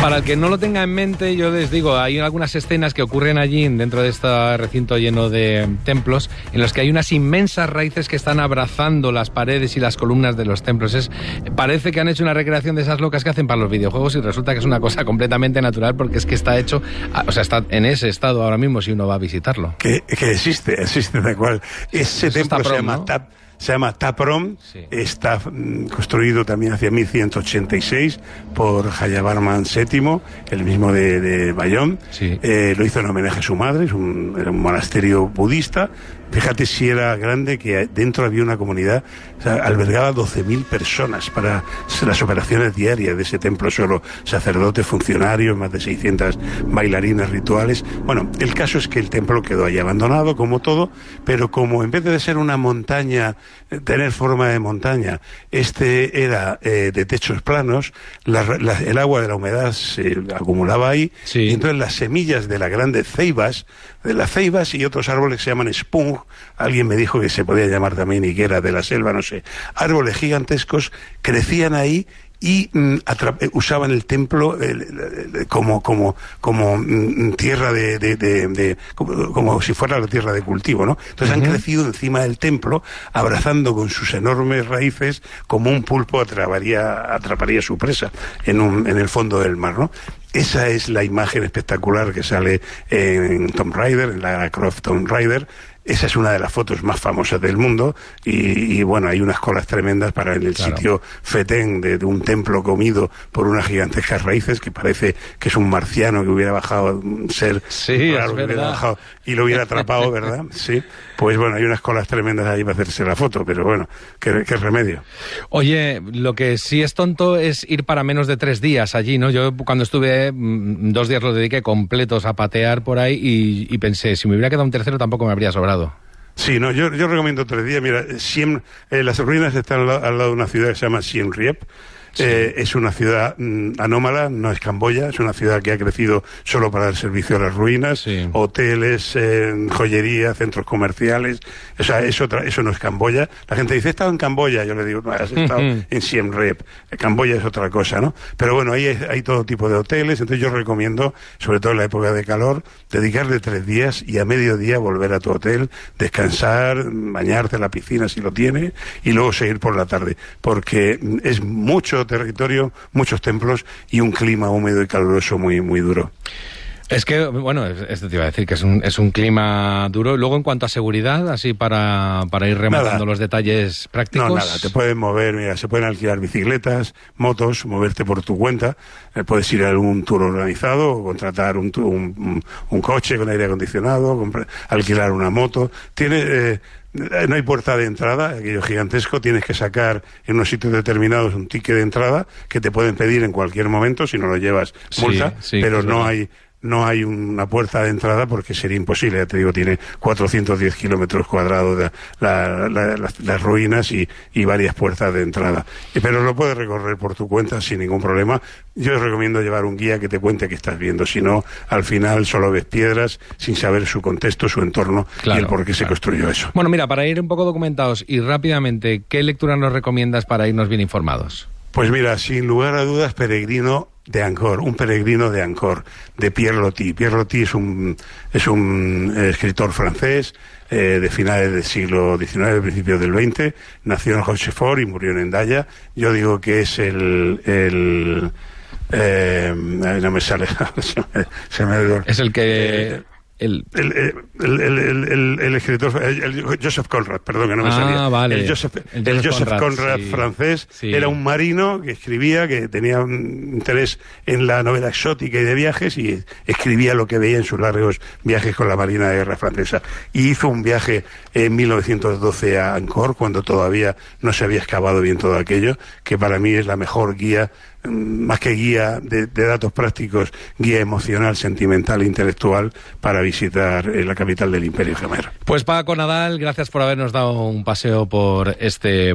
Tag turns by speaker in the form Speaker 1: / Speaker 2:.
Speaker 1: Para el que no lo tenga en mente, yo les digo, hay algunas escenas que ocurren allí dentro de este recinto lleno de templos, en los que hay unas inmensas raíces que están abrazando las paredes y las columnas de los templos. Parece que han hecho una recreación de esas locas que hacen para los videojuegos y resulta que es una cosa completamente natural porque es que está hecho, o sea, está en ese estado ahora mismo si uno va a visitarlo.
Speaker 2: Que existe tal cual. Ese templo se llama Taprom, sí. Está construido también hacia 1186 por Jayavarman VII, el mismo de Bayón.
Speaker 1: Sí.
Speaker 2: Lo hizo en homenaje a su madre, era un monasterio budista. Fíjate si era grande, que dentro había una comunidad, o sea, albergaba 12.000 personas para las operaciones diarias de ese templo solo, sacerdotes, funcionarios, más de 600 bailarinas rituales. Bueno, el caso es que el templo quedó ahí abandonado, como todo, pero como en vez de ser una montaña, tener forma de montaña, era de techos planos, el agua de la humedad se acumulaba ahí,
Speaker 1: sí.
Speaker 2: Y entonces las semillas de las grandes ceibas, y otros árboles que se llaman spung, alguien me dijo que se podía llamar también higuera de la selva, no sé, árboles gigantescos crecían ahí y usaban el templo como tierra como si fuera la tierra de cultivo, ¿no? Entonces han crecido encima del templo, abrazando con sus enormes raíces como un pulpo atraparía su presa en el fondo del mar, ¿no? Esa es la imagen espectacular que sale en Tomb Raider, en Lara Croft Tomb Raider. Esa es una de las fotos más famosas del mundo y bueno, hay unas colas tremendas para en el sitio fetén de un templo comido por unas gigantescas raíces que parece que es un marciano que hubiera bajado, un ser raro que hubiera bajado y lo hubiera atrapado, ¿verdad? Sí. Pues bueno, hay unas colas tremendas ahí para hacerse la foto, pero bueno, qué remedio.
Speaker 1: Oye, lo que sí es tonto es ir para menos de 3 días allí, ¿no? Yo cuando estuve 2 días los dediqué completos a patear por ahí y pensé, si me hubiera quedado un tercero tampoco me habría sobrado.
Speaker 2: Sí, no, yo recomiendo 3 días. Mira, las ruinas están al lado de una ciudad que se llama Siem Reap. Sí. Es una ciudad anómala, no es Camboya, es una ciudad que ha crecido solo para dar servicio a las ruinas, sí. Hoteles, joyería, centros comerciales, o sea, eso no es Camboya. La gente dice, he estado en Camboya, yo le digo, no, has estado en Siem Reap, Camboya es otra cosa, ¿no? Pero bueno, ahí hay todo tipo de hoteles, entonces yo recomiendo, sobre todo en la época de calor, dedicarle 3 días y a mediodía volver a tu hotel, descansar, bañarte en la piscina si lo tiene, y luego seguir por la tarde, porque es mucho territorio, muchos templos y un clima húmedo y caluroso muy, muy duro.
Speaker 1: Es que, bueno, esto te iba a decir que es un clima duro. Luego, en cuanto a seguridad, así para ir rematando los detalles prácticos...
Speaker 2: No, nada, te puedes mover, mira, se pueden alquilar bicicletas, motos, moverte por tu cuenta, puedes ir a algún tour organizado, o contratar un coche con aire acondicionado, alquilar una moto. No hay puerta de entrada, aquello gigantesco, tienes que sacar en unos sitios determinados un ticket de entrada que te pueden pedir en cualquier momento, si no lo llevas multa,
Speaker 1: sí,
Speaker 2: pero no hay una puerta de entrada porque sería imposible, ya te digo, tiene 410 kilómetros cuadrados las ruinas y varias puertas de entrada. Pero lo puedes recorrer por tu cuenta sin ningún problema. Yo os recomiendo llevar un guía que te cuente qué estás viendo, si no, al final solo ves piedras sin saber su contexto, su entorno y el por qué se construyó eso.
Speaker 1: Bueno, mira, para ir un poco documentados y rápidamente, ¿qué lectura nos recomiendas para irnos bien informados?
Speaker 2: Pues mira, sin lugar a dudas, un peregrino de Angkor, de Pierre Loti. Pierre Loti es un escritor francés de finales del siglo XIX, principios del XX, nació en Rochefort y murió en Hendaya. Yo digo que es no me sale, se me
Speaker 1: es el que...
Speaker 2: El escritor, Joseph Conrad, perdón que no me salía.
Speaker 1: Vale.
Speaker 2: El Joseph Conrad sí. Francés, sí. Era un marino que escribía, que tenía un interés en la novela exótica y de viajes y escribía lo que veía en sus largos viajes con la Marina de Guerra Francesa. Y hizo un viaje en 1912 a Angkor, cuando todavía no se había excavado bien todo aquello, que para mí es la mejor guía, más que guía de datos prácticos, guía emocional, sentimental e intelectual para visitar la capital del Imperio Khmer.
Speaker 1: Pues Paco Nadal, gracias por habernos dado un paseo por este